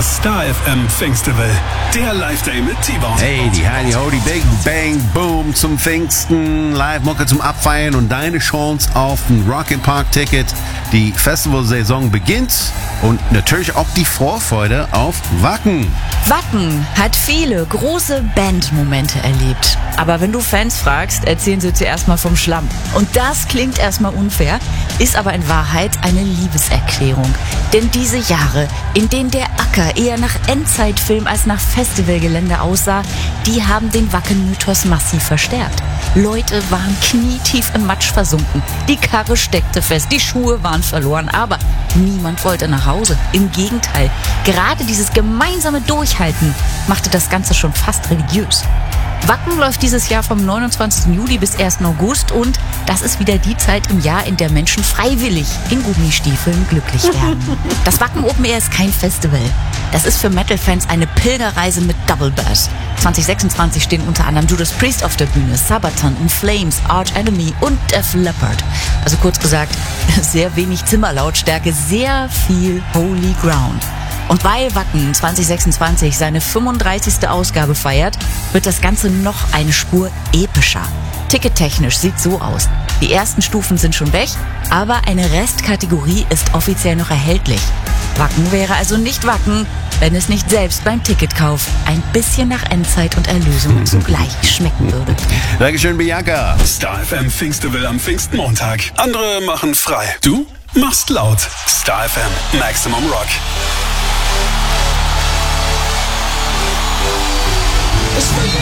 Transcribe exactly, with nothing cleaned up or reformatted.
Das Star F M Pfingstfestival, der Live-Day mit T-Bone. Hey, die Heidi Ho, die Big Bang Boom zum Pfingsten, Live-Mucke zum Abfeiern und deine Chance auf ein Rock-im-Park-Ticket. Die Festivalsaison beginnt und natürlich auch die Vorfreude auf Wacken. Wacken hat viele große Bandmomente erlebt. Aber wenn du Fans fragst, erzählen sie zuerst mal vom Schlamm. Und das klingt erstmal unfair, ist aber in Wahrheit eine Liebeserklärung. Denn diese Jahre, in denen der Acker eher nach Endzeitfilm als nach Festivalgelände aussah, die haben den Wacken-Mythos massiv verstärkt. Leute waren knietief im Matsch versunken, die Karre steckte fest, die Schuhe waren verloren, aber niemand wollte nach Hause. Im Gegenteil, gerade dieses gemeinsame Durchhalten machte das Ganze schon fast religiös. Wacken läuft dieses Jahr vom neunundzwanzigsten Juli bis ersten August und das ist wieder die Zeit im Jahr, in der Menschen freiwillig in Gummistiefeln glücklich werden. Das Wacken Open Air ist kein Festival. Das ist für Metal-Fans eine Pilgerreise mit Double Bass. zwanzig sechsundzwanzig stehen unter anderem Judas Priest auf der Bühne, Sabaton, In Flames, Arch Enemy und Def Leppard. Also kurz gesagt, sehr wenig Zimmerlautstärke, sehr viel Holy Ground. Und weil Wacken zwanzig sechsundzwanzig seine fünfunddreißigste Ausgabe feiert, wird das Ganze noch eine Spur epischer. Tickettechnisch sieht so aus. Die ersten Stufen sind schon weg, aber eine Restkategorie ist offiziell noch erhältlich. Wacken wäre also nicht Wacken, wenn es nicht selbst beim Ticketkauf ein bisschen nach Endzeit und Erlösung zugleich schmecken würde. Dankeschön, Bianca. Star F M Pfingstfestival am Pfingstmontag. Andere machen frei. Du machst laut. Star F M Maximum Rock.